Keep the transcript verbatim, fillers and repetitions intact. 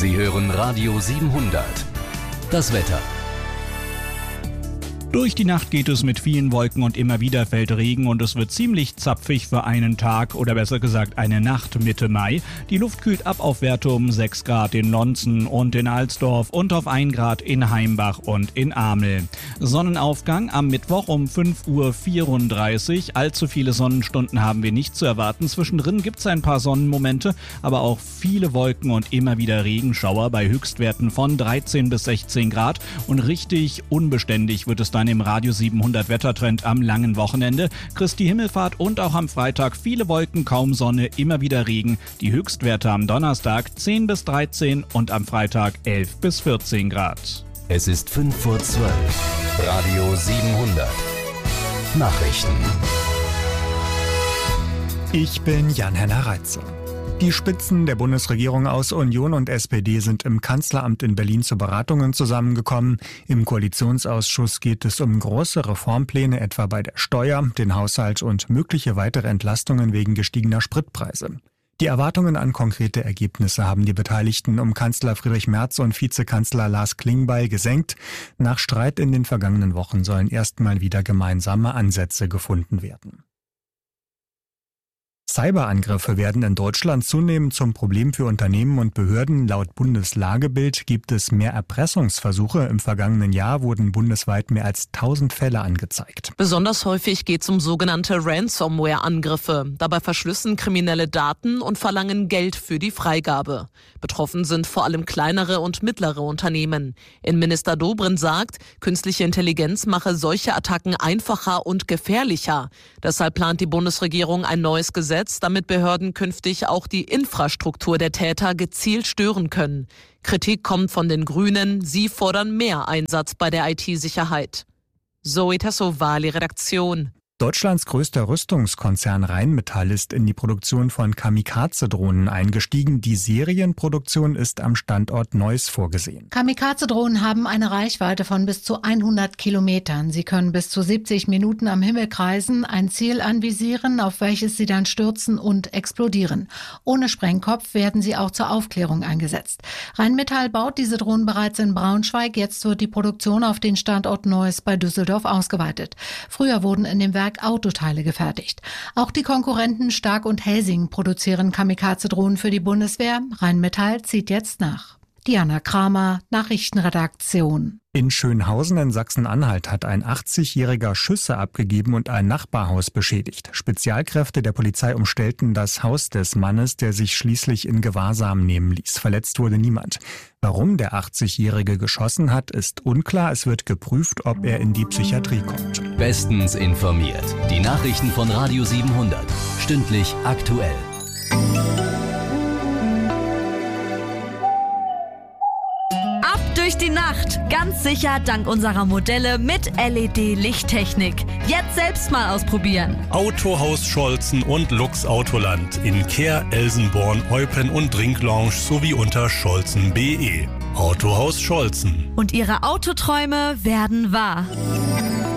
Sie hören Radio siebenhundert. Das Wetter. Durch die Nacht geht es mit vielen Wolken und immer wieder fällt Regen und es wird ziemlich zapfig für einen Tag oder besser gesagt eine Nacht Mitte Mai. Die Luft kühlt ab auf Werte um sechs Grad in Nonzen und in Alsdorf und auf ein Grad in Heimbach und in Amel. Sonnenaufgang am Mittwoch um fünf Uhr vierunddreißig. Allzu viele Sonnenstunden haben wir nicht zu erwarten. Zwischendrin gibt es ein paar Sonnenmomente, aber auch viele Wolken und immer wieder Regenschauer bei Höchstwerten von dreizehn bis sechzehn Grad. Und richtig unbeständig wird es dann im Radio siebenhundert Wettertrend am langen Wochenende. Christi Himmelfahrt und auch am Freitag viele Wolken, kaum Sonne, immer wieder Regen. Die Höchstwerte am Donnerstag zehn bis dreizehn und am Freitag elf bis vierzehn Grad. Es ist fünf vor zwölf. Radio siebenhundert. Nachrichten. Ich bin Jan-Henner Reitze. Die Spitzen der Bundesregierung aus Union und S P D sind im Kanzleramt in Berlin zu Beratungen zusammengekommen. Im Koalitionsausschuss geht es um große Reformpläne, etwa bei der Steuer, den Haushalt und mögliche weitere Entlastungen wegen gestiegener Spritpreise. Die Erwartungen an konkrete Ergebnisse haben die Beteiligten um Kanzler Friedrich Merz und Vizekanzler Lars Klingbeil gesenkt. Nach Streit in den vergangenen Wochen sollen erstmal wieder gemeinsame Ansätze gefunden werden. Cyberangriffe werden in Deutschland zunehmend zum Problem für Unternehmen und Behörden. Laut Bundeslagebild gibt es mehr Erpressungsversuche. Im vergangenen Jahr wurden bundesweit mehr als tausend Fälle angezeigt. Besonders häufig geht es um sogenannte Ransomware-Angriffe. Dabei verschlüsseln Kriminelle Daten und verlangen Geld für die Freigabe. Betroffen sind vor allem kleinere und mittlere Unternehmen. Innenminister Dobrindt sagt, künstliche Intelligenz mache solche Attacken einfacher und gefährlicher. Deshalb plant die Bundesregierung ein neues Gesetz, damit Behörden künftig auch die Infrastruktur der Täter gezielt stören können. Kritik kommt von den Grünen. Sie fordern mehr Einsatz bei der I T-Sicherheit. Zoe Tassovali, Redaktion. Deutschlands größter Rüstungskonzern Rheinmetall ist in die Produktion von Kamikaze-Drohnen eingestiegen. Die Serienproduktion ist am Standort Neuss vorgesehen. Kamikaze-Drohnen haben eine Reichweite von bis zu hundert Kilometern. Sie können bis zu siebzig Minuten am Himmel kreisen, ein Ziel anvisieren, auf welches sie dann stürzen und explodieren. Ohne Sprengkopf werden sie auch zur Aufklärung eingesetzt. Rheinmetall baut diese Drohnen bereits in Braunschweig. Jetzt wird die Produktion auf den Standort Neuss bei Düsseldorf ausgeweitet. Früher wurden in dem Werk Autoteile gefertigt. Auch die Konkurrenten Stark und Helsing produzieren Kamikaze-Drohnen für die Bundeswehr. Rheinmetall zieht jetzt nach. Diana Kramer, Nachrichtenredaktion. In Schönhausen in Sachsen-Anhalt hat ein achtzigjähriger Schüsse abgegeben und ein Nachbarhaus beschädigt. Spezialkräfte der Polizei umstellten das Haus des Mannes, der sich schließlich in Gewahrsam nehmen ließ. Verletzt wurde niemand. Warum der achtzigjährige geschossen hat, ist unklar. Es wird geprüft, ob er in die Psychiatrie kommt. Bestens informiert. Die Nachrichten von Radio siebenhundert. Stündlich aktuell. Durch die Nacht, ganz sicher dank unserer Modelle mit L E D-Lichttechnik. Jetzt selbst mal ausprobieren. Autohaus Scholzen und Lux Autoland in Kehr, Elsenborn, Eupen und Trinklounge sowie unter scholzen punkt de. Autohaus Scholzen. Und Ihre Autoträume werden wahr.